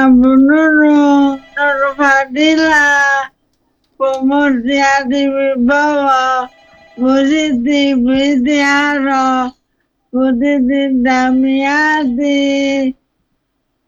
Bu Nunung, Nur Fadila, Bu Murtiati Wibowo, Bu Siti Bitiaro, Bu Titi Damiati,